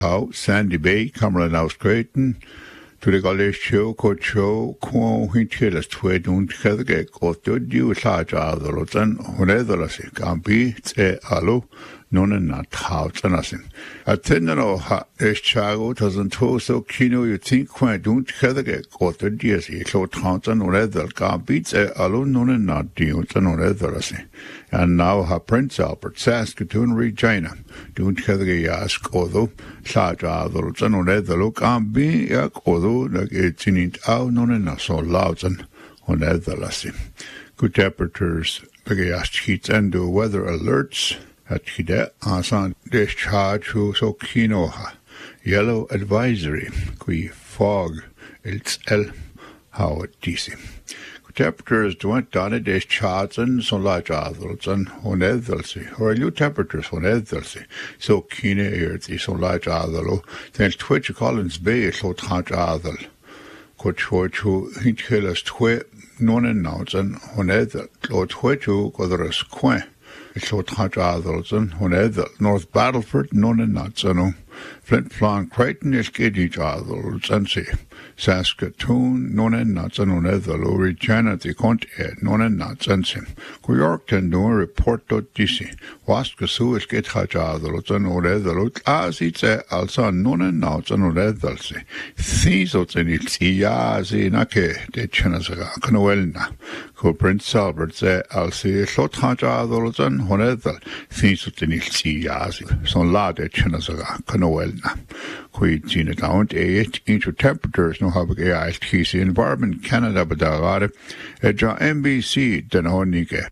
How Sandy Bay, Cameron House Creighton, to the college show, coach show, Hinchillas, Twed, und Kazak, or you large other than whatever can be, say, hello, none and not house and nothing. Attendant of Chicago doesn't so kino, you think when don't Kazak, or the years, so Townsend or other can be, say, hello, none and not deals and whatever. And now her Prince Albert, Saskatoon, Regina, don't Kazak ask, although, large other than whatever look and be, although. Like it's in it out, none and so loud and on other lassie. Good temperatures, big heats and the weather alerts at Hide, Asan discharge who so kinoha. Yellow advisory, qui fog, it's el Howard DC. Good temperatures went down at discharge and so large adults and on ethelsi, or new temperatures on ethelsi. So keen earth is so large adult, then Twitch Collins Bay is so large adult. Coach who hinchillas twe non and nouns and on ether, Lord Twitch who gothers quaint. It's so large adults and on ether, North Battleford, non and nuts and Flint Flan Crichton is each adults and say. Saskatoon, non and nuts and on other low Regina the Conte, non and nuts and sim. Yorkton do a report .dc. Waskasu is get hajadals and on other loot as it's also non and nuts and on other say. These oats in it see nake, de Chenazaga, Canoelna. Co Prince Albert say, I'll see a short hajadals and on other. These oats in it see so la de Chenazaga, Canoelna. Quid Gina down 8 into temperatures no have a ice environment Canada but John NBC Denonike.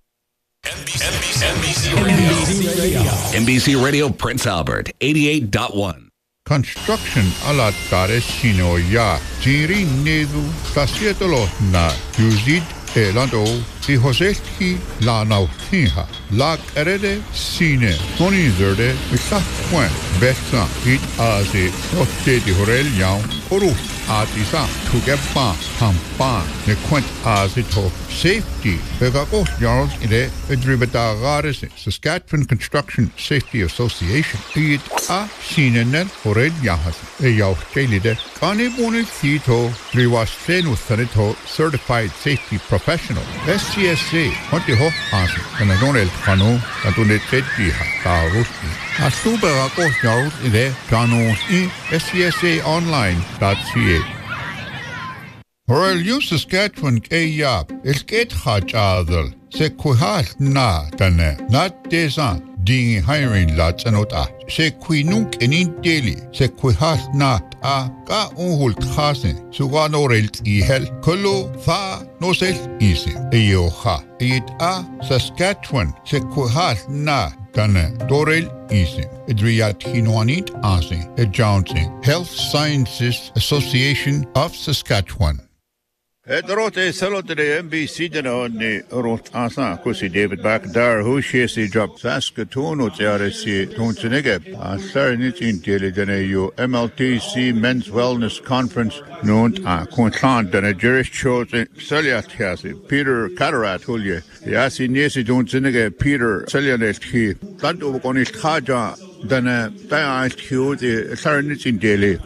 NBC Radio Prince Albert 88.1. Construction ala tare sino ya Jiri nedu tasietolo na Yuzid Elando di Hoselki la nautinha la erede sine toni zerde misaf point besta it aze otte di horel yaw oru atisa tugepa hampa ne quent azito safety begako yards ide edribeta gares Saskatchewan Construction Safety Association it a sinenen horel yahas e yaw kelide kane bonit thito riwastenu sanito certified safety professional SCSA honte ho as and donel kanu atune tetiha tarusti asuba ko yards ide kanu SCSA online.ca. Horel you Saskatchewan Kaya is get haj adel se kuhal na tane not desan ding hiring lots anota se kuinuk enin daily se kuhal na a ka unhul khasen suganorelt ihel kolo fa no sel easy eyoha it a Saskatchewan se kuhal na tane dorel easy Adriat Hinoanit Asi a Johnson Health Sciences Association of Saskatchewan. Rote salo to the NBC on the Rot Asa, Kusi David Backdar, who shares the job Saskatoon, or Tiaresi, Tonsenege, Saranit in Teledaneo, MLTC Men's Wellness Conference, known as Quintland, and a Jewish church in Saliat, Peter Catarat, Hulye, the Asi Nesi Tonsenege, Peter Salianet, he, Tanto Conis Haja, than a Dias Hugh, the Saranit in Daily.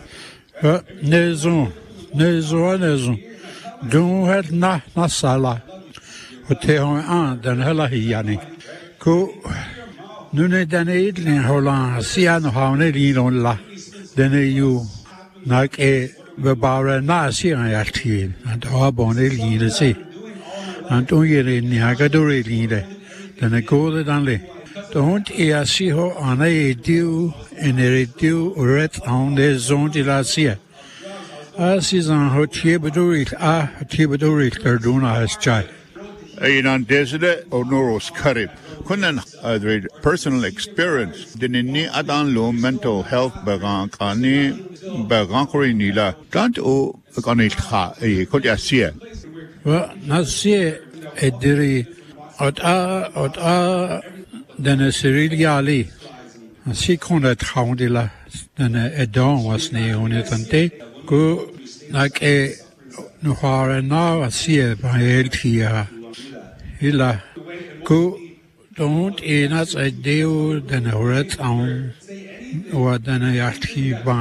Nezo. Doen het na sala. Het tegen aan den hela hiani. Ko nu ne den edling hola sian haune lilon la. Den you nak we bare na sian yaltin. And abone lile se. And ongere ni hagadore lile. Den gode dan le. De hond si ho ane diu en diu ret on de zone de la sia. Season Hotiebadurik, Hotiebadurik, Arduna has chai. Ainan Deside or Noros Karib. Kunan read personal experience. Dinini Adanlo mental health Bagankani Bagankori Nila. Can't o Ganitha a Kodiasia. Well, Nasia Ediri Ota then a Cyriliali. A second Houndilla than a dawn was neonitante. Go like a Nuhara now a seer by Eltia Hilla. Go don't in as a deal than a red town ودنا يحكي